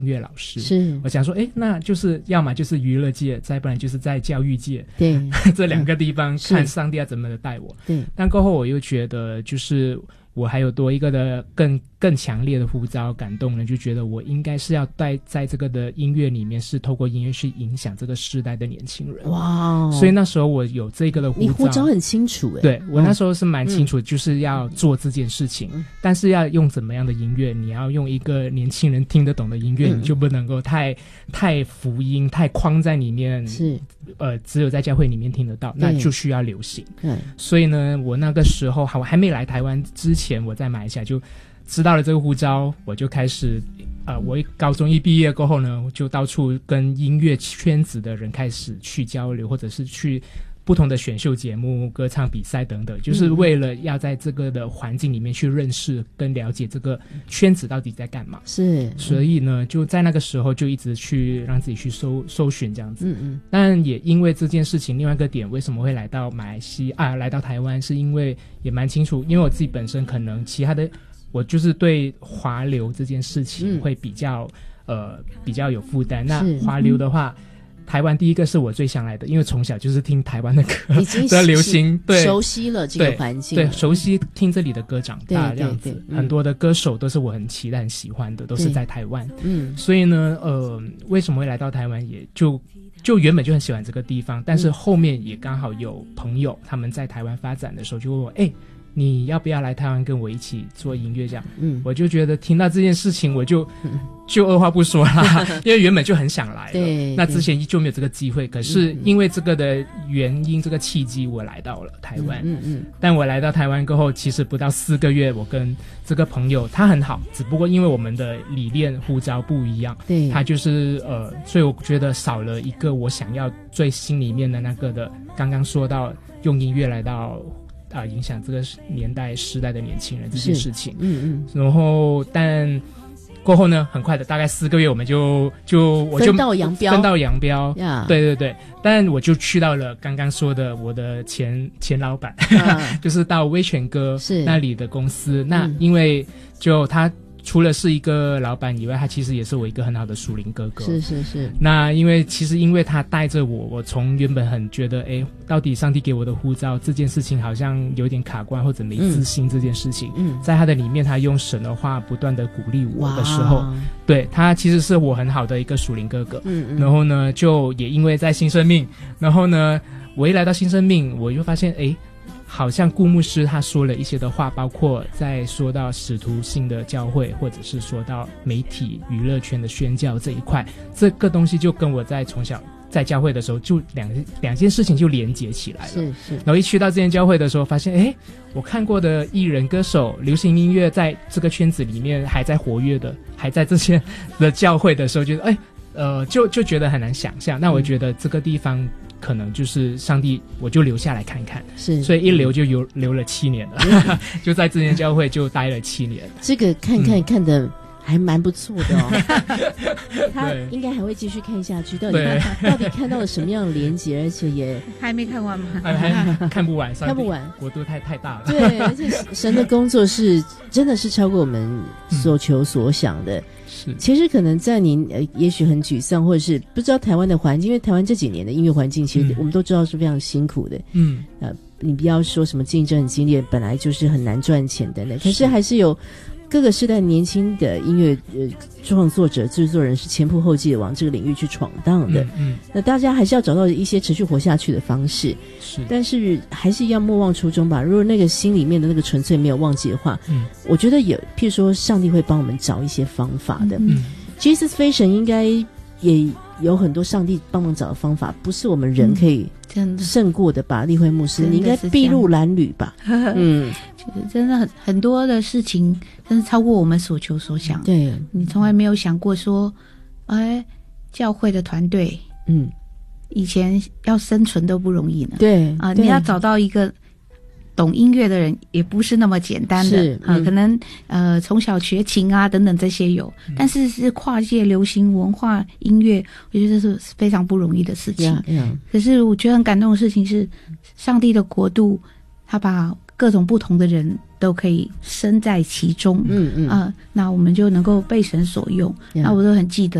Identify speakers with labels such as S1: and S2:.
S1: 音乐老师，
S2: 是
S1: 我想说那就是要么就是娱乐界，再不然就是在教育界，
S2: 对
S1: 这两个地方看上帝要怎么的带我。
S2: 对，
S1: 但过后我又觉得就是我还有多一个的更强烈的呼召感动呢，就觉得我应该是要在这个的音乐里面是透过音乐去影响这个世代的年轻人。
S2: 哇，
S1: 所以那时候我有这个的呼召，
S2: 你呼召很清楚耶。
S1: 对，我那时候是蛮清楚就是要做这件事情，但是要用怎么样的音乐，你要用一个年轻人听得懂的音乐，你就不能够太福音太框在里面，
S2: 是
S1: 只有在教会里面听得到，那就需要流行。所以呢，我那个时候我还没来台湾之前，我在马来西亚就知道了这个呼召，我就开始我高中一毕业过后呢，就到处跟音乐圈子的人开始去交流，或者是去不同的选秀节目、歌唱比赛等等，就是为了要在这个的环境里面去认识跟了解这个圈子到底在干嘛。是，所以呢，就在那个时候就一直去让自己去搜寻这样子。但也因为这件事情，另外一个点为什么会来到马来西亚来到台湾，是因为也蛮清楚，因为我自己本身可能其他的，我就是对华流这件事情会比较有负担。那华流的话，台湾第一个是我最想来的，因为从小就是听台湾的歌，
S2: 已经
S1: 的流行，对，
S2: 熟悉了这个环境，
S1: 对，熟悉听这里的歌长大这样子。很多的歌手都是我很期待、很喜欢的，都是在台湾。所以呢，为什么会来到台湾，也就原本就很喜欢这个地方，但是后面也刚好有朋友他们在台湾发展的时候，就问我，你要不要来台湾跟我一起做音乐这样？我就觉得听到这件事情我就二话不说啦，因为原本就很想来了，那之前就没有这个机会，可是因为这个的原因，这个契机我来到了台湾。但我来到台湾过后，其实不到4个月，我跟这个朋友他很好，只不过因为我们的理念呼召不一样，他就是所以我觉得少了一个我想要最心里面的那个的，刚刚说到用音乐来到影响这个年代时代的年轻人这件事情。然后但过后呢，很快的大概4个月，我们就分道扬镳。对对对，但我就去到了刚刚说的我的前老板，就是到威权哥那里的公司。那因为就他除了是一个老板以外，他其实也是我一个很好的属灵哥哥。是。那因为他带着我从原本很觉得到底上帝给我的呼召这件事情好像有点卡关或者没自信这件事情，在他的里面，他用神的话不断的鼓励我的时候，对，他其实是我很好的一个属灵哥哥。然后呢，就也因为在新生命，然后呢，我一来到新生命，我就发现好像顾牧师他说了一些的话，包括在说到使徒性的教会，或者是说到媒体娱乐圈的宣教这一块，这个东西就跟我在从小在教会的时候就两件事情就连结起来了。是。然后一去到这间教会的时候，发现我看过的艺人歌手流行音乐在这个圈子里面还在活跃的，还在这些的教会的时候，觉得就觉得很难想象。那我觉得这个地方可能就是上帝，我就留下来看看。是，所以一留就留了7年了，就在这间教会就待了7年。
S2: 这个看看的还蛮不错的哦。他应该还会继续看下去，到底看到了什么样的连结，而且也
S3: 还没看完吗？
S1: 还看不完，
S2: 看不完，
S1: 国度太大了。
S2: 对，而且神的工作是真的是超过我们所求所想的。其实可能在您也许很沮丧，或者是不知道台湾的环境，因为台湾这几年的音乐环境其实我们都知道是非常辛苦的。你不要说什么竞争很激烈，本来就是很难赚钱等等，可是还是有各个世代年轻的音乐创作者、制作人是前仆后继的往这个领域去闯荡的。那大家还是要找到一些持续活下去的方式。但是还是要莫忘初衷吧。如果那个心里面的那个纯粹没有忘记的话，我觉得譬如说上帝会帮我们找一些方法的。Jesus Fashion 应该也有很多上帝帮忙找的方法，不是我们人可以胜过的吧？立慧牧师，你应该筚路蓝缕吧？
S3: 真的很多的事情，真是超过我们所求所想。对，你从来没有想过说，教会的团队，以前要生存都不容易呢。对啊，你要找到一个懂音乐的人也不是那么简单的。可能从小学琴啊等等这些有，但是跨界流行文化音乐，我觉得是非常不容易的事情。可是我觉得很感动的事情是，上帝的国度，他把各种不同的人都可以身在其中，那我们就能够被神所用。那我都很记得